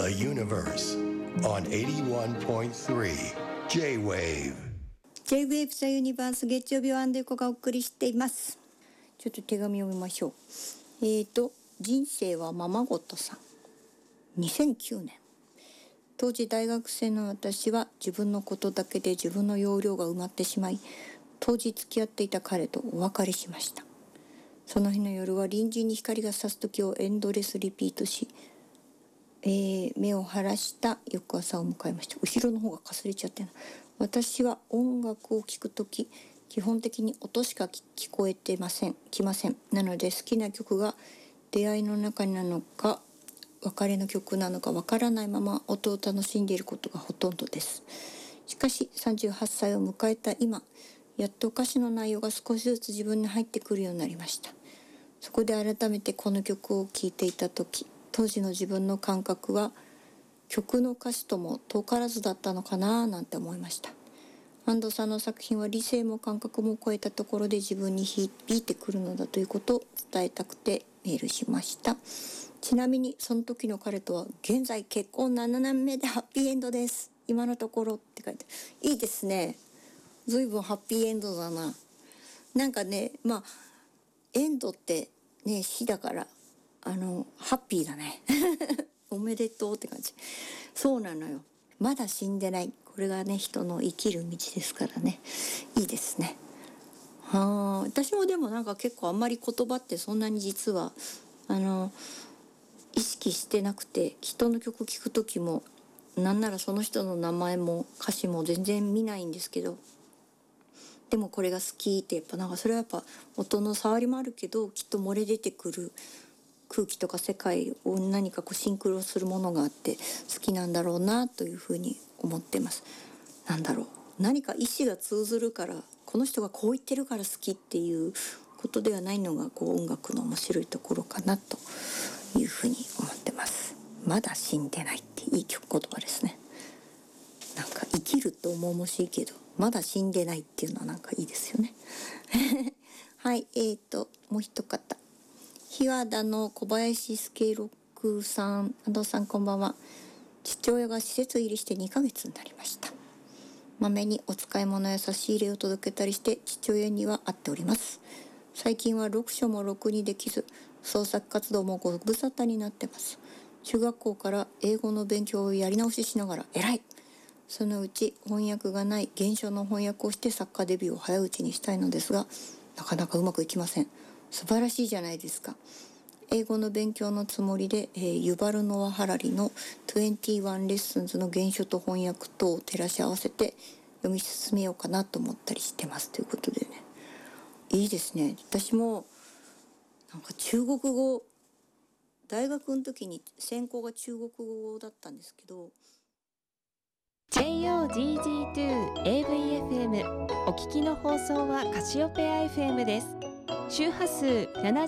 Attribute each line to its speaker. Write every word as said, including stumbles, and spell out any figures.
Speaker 1: the universe on エイティワンポイントスリー J-Wave
Speaker 2: J-Wave ザユニバース月曜日はアンデコがお送りしています。ちょっと手紙を見ましょう。えーと人生はままごとさん、にせんきゅうねん。当時大学生の私は自分のことだけで自分の容量が埋まってしまい、当時付き合っていた彼とお別れしました。その日の夜は隣人に光が差す時をエンドレスリピートし、えー、目を晴らした翌朝を迎えました。後ろの方がかすれちゃってな。私は音楽を聴くとき、基本的に音しか聞こえてません、きません。なので好きな曲が出会いの中なのか、別れの曲なのかわからないまま音を楽しんでいることがほとんどです。しかしさんじゅうはっさいを迎えた今、やっと歌詞の内容が少しずつ自分に入ってくるようになりました。そこで改めてこの曲を聴いていたとき、当時の自分の感覚は曲の歌詞とも遠からずだったのかななんて思いました。安藤さんの作品は理性も感覚も超えたところで自分に響いてくるのだということを伝えたくてメールしました。ちなみにその時の彼とは現在結婚ななねんめでハッピーエンドです。今のところって書いていいですね。ずいぶんハッピーエンドだな。なんかね、まあエンドってね、死だからあのハッピーだねおめでとうって感じ。そうなのよ、まだ死んでない。これがね、人の生きる道ですからね。いいですね。はあ、私もでもなんか結構あんまり言葉ってそんなに実はあの意識してなくて、人の曲聴く時もなんならその人の名前も歌詞も全然見ないんですけど、でもこれが好きってやっぱなんかそれはやっぱ音の触りもあるけど、きっと漏れ出てくる空気とか世界を何かこうシンクロするものがあって好きなんだろうなというふうに思ってます。なんだろう、何か意思が通ずるから、この人がこう言ってるから好きっていうことではないのがこう音楽の面白いところかなというふうに思ってます。まだ死んでないっていい曲言葉ですね。なんか生きるって重々しいけど、まだ死んでないっていうのはなんかいいですよねはい、えーともう一方、日和田の小林助六さん、安藤さんこんばんは。父親が施設入りしてにかげつになりました。まめにお使い物や差し入れを届けたりして父親には会っております。最近は読書もろくにできず、創作活動もご無沙汰になってます。中学校から英語の勉強をやり直ししながら偉い。そのうち翻訳がない原書の翻訳をして作家デビューを早打ちにしたいのですが、なかなかうまくいきません。素晴らしいじゃないですか。英語の勉強のつもりで、えー、ユバルノア・ハラリのにじゅういちレッスンズの原書と翻訳等を照らし合わせて読み進めようかなと思ったりしてますということでね。いいですね。私もなんか中国語、大学の時に専攻が中国語だったんですけど、
Speaker 3: ジェイオージージーツー エーブイエフエム お聞きの放送はカシオペア エフエム です。周波数